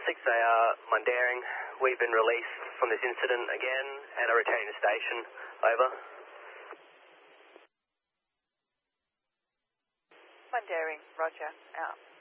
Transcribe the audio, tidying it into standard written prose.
6AR Mundaring. We've been released from this incident again and are returning to station. Over. Mundaring, roger, out.